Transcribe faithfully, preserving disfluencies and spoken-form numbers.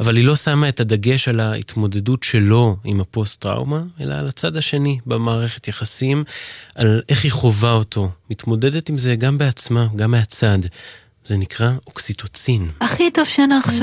אבל היא לא שמה את הדגש על ההתמודדות שלו עם הפוסט-טראומה, אלא על הצד השני במערכת יחסים, על איך היא חובה אותו, מתמודדת עם זה גם בעצמה, גם מהצד. זה נקרא אוקסיטוצין. הכי טוב שנה עכשיו.